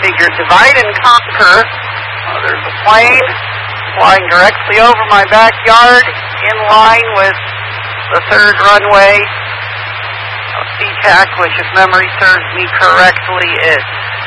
figured divide and conquer. There's a plane flying directly over my backyard in line with the third runway of SeaTac, which, if memory serves me correctly, is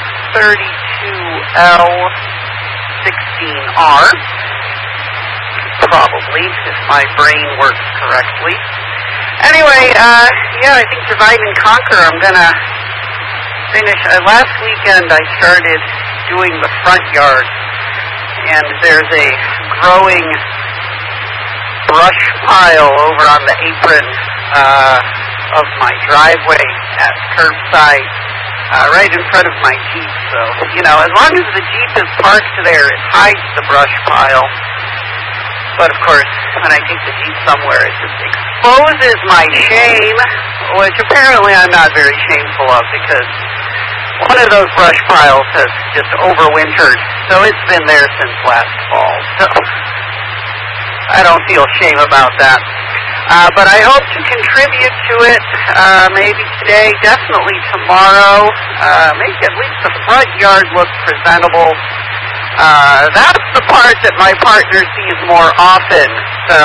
32L16R. Probably, if my brain works correctly. Anyway, yeah, I think divide and conquer. I'm going to finish. Last weekend I started doing the front yard, and there's a growing brush pile over on the apron of my driveway at curbside, right in front of my Jeep. So, as long as the Jeep is parked there, it hides the brush pile. But, of course, when I take the Jeep somewhere, it just exposes my shame, which apparently I'm not very shameful of, because one of those brush piles has just overwintered. So it's been there since last fall. So I don't feel shame about that. But I hope to contribute to it, maybe today, definitely tomorrow. Make at least the front yard look presentable. That's the part that my partner sees more often. So,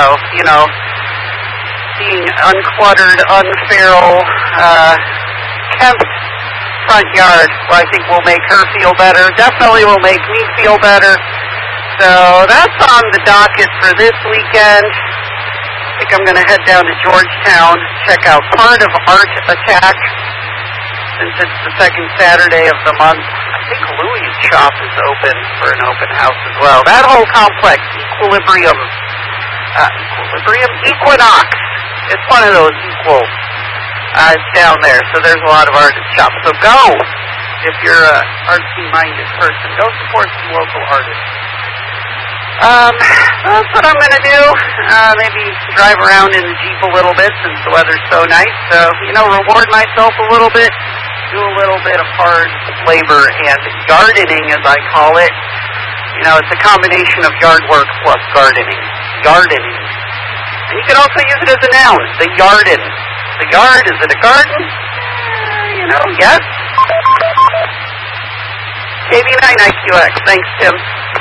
seeing uncluttered, unferal, kempt front yard, I think will make her feel better. Definitely will make me feel better. So that's on the docket for this weekend. I think I'm going to head down to Georgetown, check out part of Art Attack, since it's the second Saturday of the month. I think Louis' shop is open for an open house as well. That whole complex, Equinox. It's one of those equals. It's down there, so there's a lot of artist shops. So go, if you're an artsy-minded person. Go support some local artists. That's what I'm going to do. Maybe drive around in the Jeep a little bit since the weather's so nice. So, reward myself a little bit. Do a little bit of hard labor and gardening, as I call it. It's a combination of yard work plus gardening. Gardening. And you can also use it as a noun. The yarden. The yard, is it a garden? Yes. KB9IQX. Thanks, Tim.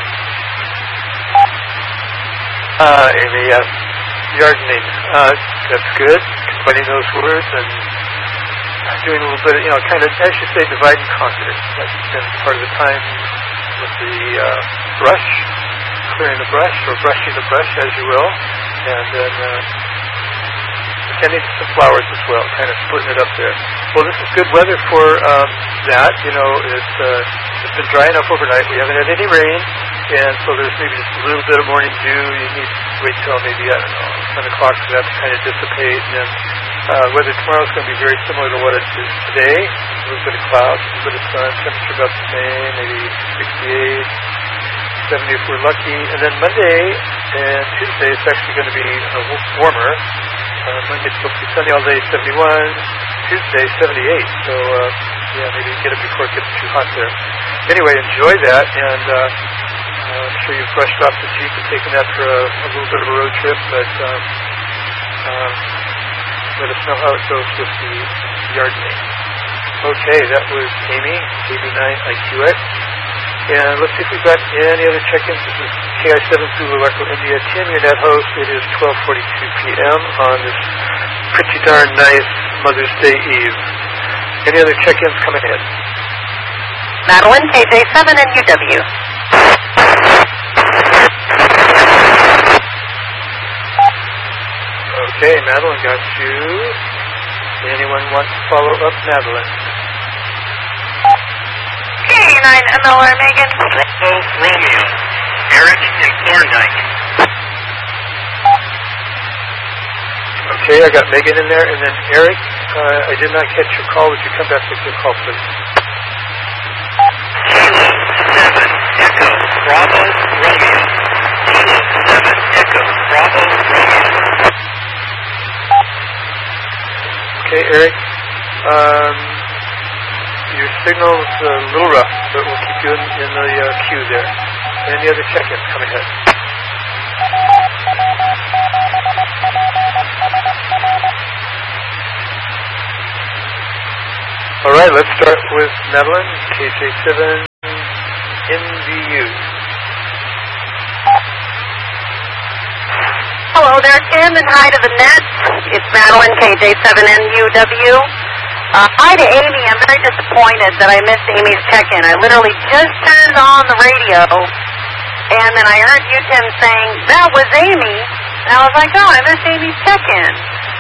Amy, gardening. That's good. Combining those words and doing a little bit of, kind of, as you say, divide and conquer. That's been part of the time with the brush, clearing the brush, or brushing the brush, as you will, and then tending to some flowers as well, kind of splitting it up there. Well, this is good weather for that. It's been dry enough overnight. We haven't had any rain, and so there's maybe just a little bit of morning dew. You need to wait till maybe, 10 o'clock for that to kind of dissipate, and then weather tomorrow is going to be very similar to what it is today. A little bit of clouds, a little bit of sun, temperature about the same, maybe 68, 70 if we're lucky. And then Monday and Tuesday, it's actually going to be warmer. Monday's supposed to be sunny all day, 71. Tuesday, 78. So, maybe get it before it gets too hot there. Anyway, enjoy that, and I'm sure you've brushed off the Jeep and taken that for a little bit of a road trip, but let us know how it goes with the gardening. Okay, that was Amy, KB9IQX. And let's see if we've got any other check-ins. This is KI7 Zulu Echo India. Tim, your net host. It is 12:42 p.m. on this pretty darn nice Mother's Day Eve. Any other check-ins coming in? Madeline, KJ7 and UW. Okay, Madeline, got you. Anyone want to follow up Madeline? K9MLR Megan. Bravo Romeo. Eric and Thorndike. Okay, I got Megan in there, and then Eric. I did not catch your call. Would you come back with your call, please? Kilo 7 Echo Bravo Romeo. Kilo 7 Echo Bravo Romeo. Okay, Eric. Your signal's a little rough, but we'll keep you in the queue there. Any other check-ins coming ahead? All right, let's start with Madeline, KJ7. NVU. Hello there, Tim, and hi to the net. It's Madeline, KJ7NUW. Hi to Amy. I'm very disappointed that I missed Amy's check-in. I literally just turned on the radio, and then I heard you, Tim, saying, that was Amy. And I was like, oh, I missed Amy's check-in.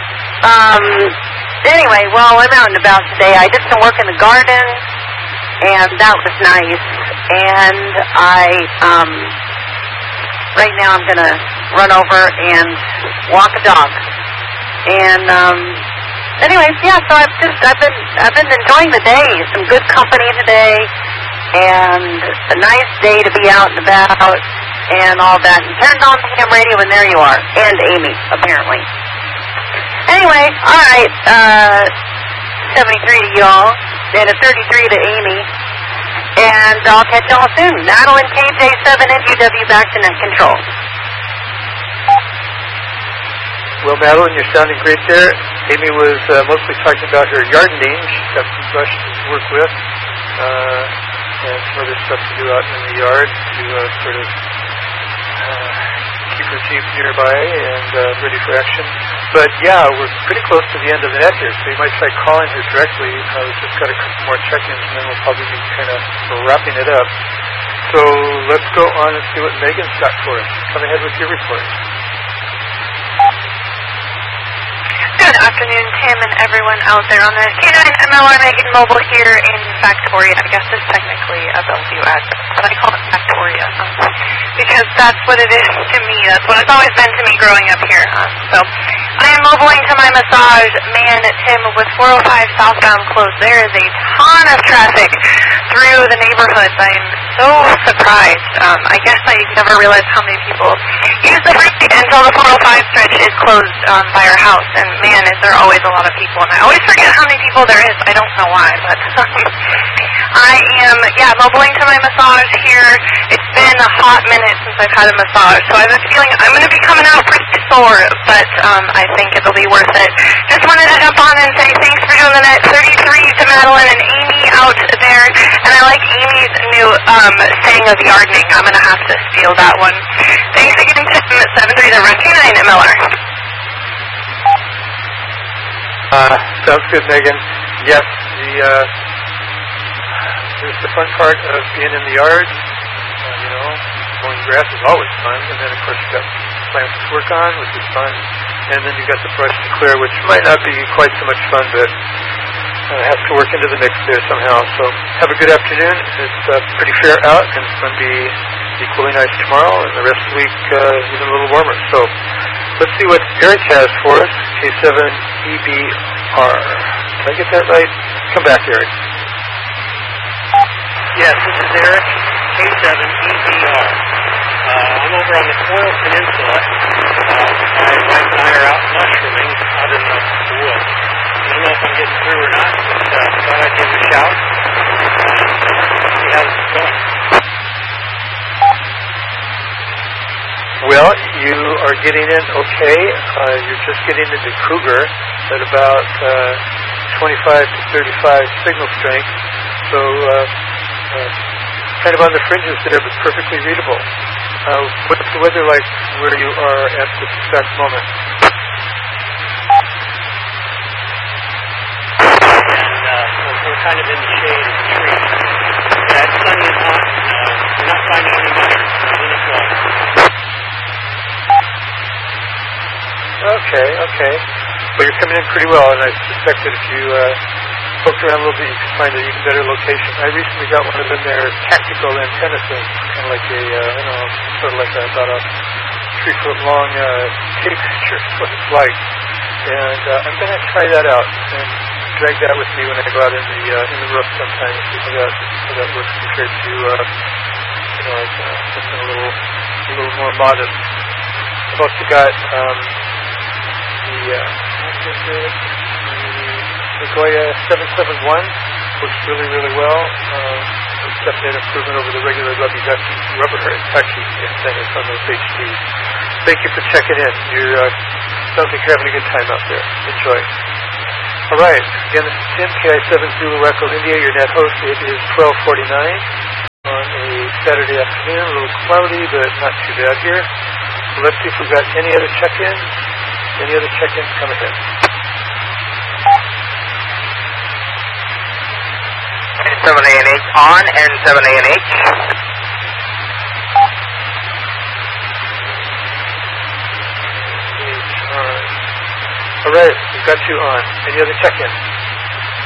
Anyway, well, I'm out and about today. I did some work in the garden, and that was nice. And right now I'm going to run over and walk a dog. And anyway, yeah, so I've been enjoying the day. Some good company today, and a nice day to be out and about and all that. And turned on the ham radio, and there you are. And Amy, apparently. Anyway, all right, 73 to y'all, and a 33 to Amy, and I'll catch y'all soon. Madeline, KJ7NUW, back to net control. Well, Madeline, you're sounding great there. Amy was mostly talking about her gardening. She's got some brushes to work with, and some other stuff to do out in the yard to sort of keep her Jeep nearby and ready for action. But yeah, we're pretty close to the end of the net here, so you might try calling her directly. We've just got a couple more check-ins, and then we'll probably be kind of wrapping it up. So let's go on and see what Megan's got for us. Come ahead with your report. Good afternoon, Tim, and everyone out there on the K9 MLR Megan Mobile here in Factoria. I guess it's technically a Bellevue address, but I call it Factoria because that's what it is to me. That's what it's always been to me growing up here. So I am mobiling to my massage. Man, Tim, with 405 southbound closed, there is a ton of traffic through the neighborhoods. I'm so surprised. I guess I never realized how many people use the freeway until the 405 stretch is closed by our house. And man, is there always a lot of people. And I always forget how many people there is. I don't know why, but I am, mobiling to my massage here. It's been a hot minute since I've had a massage, so I have a feeling I'm going to be coming out pretty sore, but I think it'll be worth it. Just wanted to jump on and say thanks for doing the net. 33 to Madeline and Amy out there, and I like Amy's new saying of gardening. I'm going to have to steal that one. Thanks again to 73 to Run K9 MLR. Sounds good, Megan. Yes, there's the fun part of being in the yard. Mowing grass is always fun, and then of course you've got plants to work on, which is fun, and then you've got the brush to clear, which might not be quite so much fun, but has to work into the mix there somehow. So have a good afternoon. It's pretty fair out, and it's going to be equally nice tomorrow, and the rest of the week even a little warmer. So let's see what Eric has for us, K7EBR. Did I get that right? Come back, Eric. Yes, this is Eric, K7EBR. I'm over on the Foyle Peninsula. My wife and I are out mushrooming out in the woods. I don't know if I'm getting through or not, but thought I'd give it a shout. See how this is going. Well, you are getting in okay. You're just getting into Cougar at about 25 to 35 signal strength. So kind of on the fringes there, but perfectly readable. What's the weather like where you are at this exact moment? And we're kind of in the shade of the trees. Yeah, it's sunny and hot, and we're not finding any mushrooms. It's water. Okay. Well, you're coming in pretty well, and I suspect that if you poked around a little bit, you could find an even better location. I recently got one of them there, tactical antenna things, kind of like sort of like about a 3-foot long tape picture, is what it's like. And I'm going to try that out and drag that with me when I go out in the roof sometime and see how that works compared to something a little more modest. I've also got the Goya 771 works really, really well. It's definitely an improvement over the regular rubber touchy antennas on those HDs. Thank you for checking in. Sounds like you're having a good time out there. Enjoy. All right. Again, this is Tim, KI7 Zulu Echo India, your net host. It is 12:49 on a Saturday afternoon, a little cloudy, but not too bad here. So let's see if we've got any other check-ins. Any other check-ins come ahead. 7ANH on and 7ANH. All right, we've got you on. Any other check-ins?